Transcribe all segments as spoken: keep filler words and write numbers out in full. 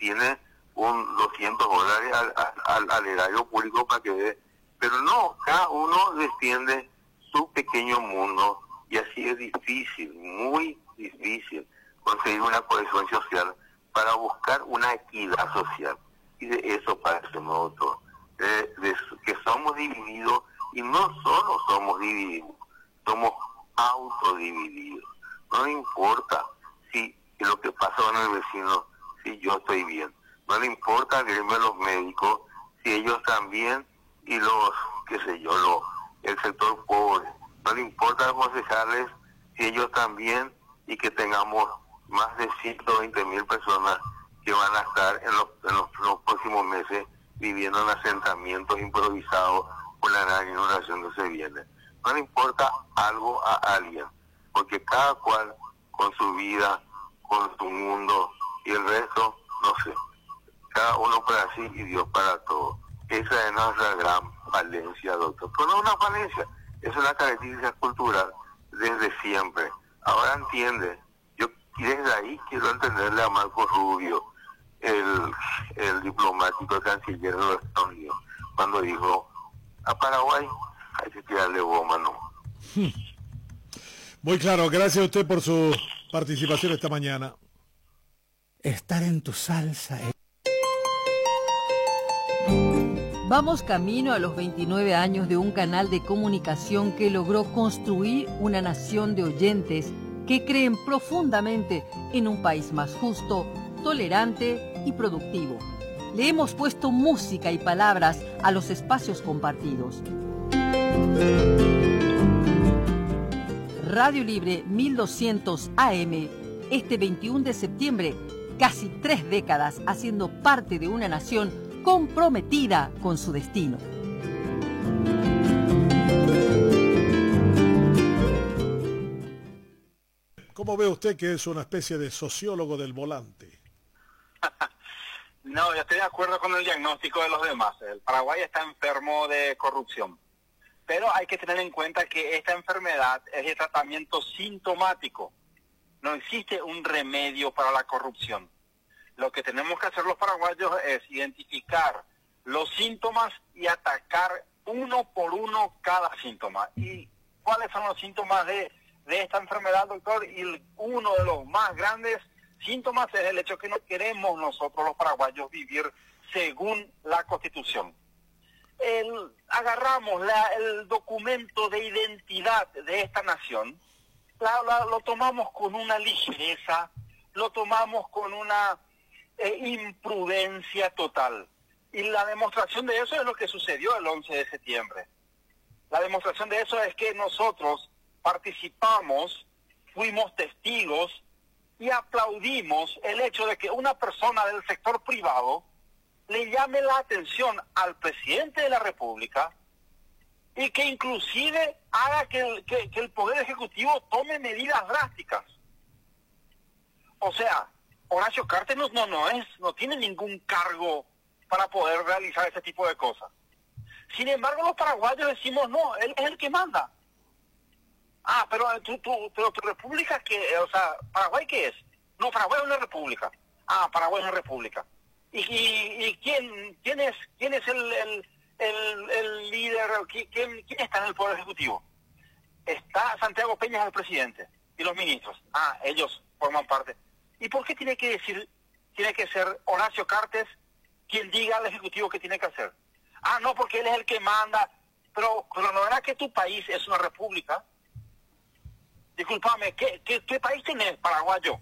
tiene un doscientos dólares al, al, al erario público para que dé. Pero no, cada uno defiende su pequeño mundo y así es difícil, muy difícil conseguir una cohesión social para buscar una equidad social. Y de eso parecemos nosotros, de, de, que somos divididos y no solo somos divididos, somos autodivididos. No importa si lo que pasa con el vecino, si yo estoy bien. No le importa al gremio de los médicos, si ellos también, y los, qué sé yo, los, el sector pobre. No le importa a los concejales, si ellos también, y que tengamos más de ciento veinte mil personas que van a estar en los, en los, en los próximos meses viviendo en asentamientos improvisados por la gran inundación que se viene. No le importa algo a alguien, porque cada cual con su vida, con su mundo, y el resto, no sé, cada uno para sí y Dios para todos. Esa es nuestra gran falencia, doctor. Pero no es una falencia, es una característica cultural desde siempre. Ahora entiende, yo desde ahí quiero entenderle a Marco Rubio, el, el diplomático canciller de los Estados Unidos, cuando dijo, a Paraguay hay que tirarle bomba, ¿no? Muy claro, gracias a usted por su participación esta mañana. Estar en tu salsa. Eh. Vamos camino a los veintinueve años de un canal de comunicación que logró construir una nación de oyentes que creen profundamente en un país más justo, tolerante y productivo. Le hemos puesto música y palabras a los espacios compartidos. Radio Libre mil doscientos A M, este veintiuno de septiembre, casi tres décadas haciendo parte de una nación comprometida con su destino. ¿Cómo ve usted que es una especie de sociólogo del volante? No, yo estoy de acuerdo con el diagnóstico de los demás. El Paraguay está enfermo de corrupción. Pero hay que tener en cuenta que esta enfermedad es de tratamiento sintomático. No existe un remedio para la corrupción. Lo que tenemos que hacer los paraguayos es identificar los síntomas y atacar uno por uno cada síntoma. ¿Y cuáles son los síntomas de, de esta enfermedad, doctor? Y el, uno de los más grandes síntomas es el hecho que no queremos nosotros los paraguayos vivir según la Constitución. El, agarramos la, el documento de identidad de esta nación, la, la, lo tomamos con una ligereza, lo tomamos con una eh, imprudencia total. Y la demostración de eso es lo que sucedió el once de septiembre. La demostración de eso es que nosotros participamos, fuimos testigos y aplaudimos el hecho de que una persona del sector privado le llame la atención al presidente de la República y que inclusive haga que el, que, que el Poder Ejecutivo tome medidas drásticas. O sea, Horacio Cartes no, no, no, es, no tiene ningún cargo para poder realizar ese tipo de cosas. Sin embargo, los paraguayos decimos, no, él es el que manda. Ah, pero tu, tu, pero tu república, ¿qué? O sea, ¿Paraguay qué es? No, Paraguay es una república. Ah, Paraguay es una república. ¿Y, y, y quién, quién es quién es el, el, el, el líder? ¿quién, ¿Quién está en el Poder Ejecutivo? Está Santiago Peña, el presidente, y los ministros. Ah, ellos forman parte. ¿Y por qué tiene que decir, tiene que ser Horacio Cartes quien diga al Ejecutivo qué tiene que hacer? Ah, no, porque él es el que manda. Pero, pero ¿no era que tu país es una república? Discúlpame, ¿qué, qué, qué país tenés, paraguayo?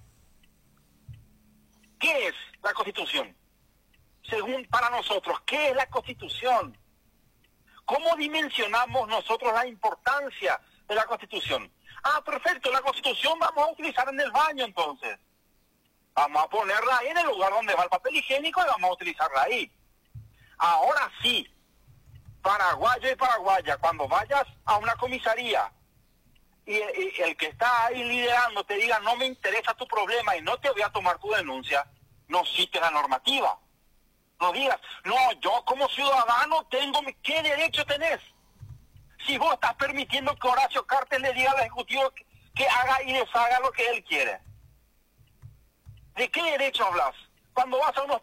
¿Qué es la Constitución? Según para nosotros, ¿qué es la Constitución? ¿Cómo dimensionamos nosotros la importancia de la Constitución? Ah, perfecto, la Constitución vamos a utilizar en el baño entonces. Vamos a ponerla ahí en el lugar donde va el papel higiénico y vamos a utilizarla ahí. Ahora sí, paraguayo y paraguaya, cuando vayas a una comisaría y, y el que está ahí liderando te diga no me interesa tu problema y no te voy a tomar tu denuncia, no cites la normativa. No digas, no, yo como ciudadano tengo, ¿qué derecho tenés? Si vos estás permitiendo que Horacio Cartes le diga al Ejecutivo que, que haga y deshaga lo que él quiere. ¿De qué derecho hablas? Cuando vas a unos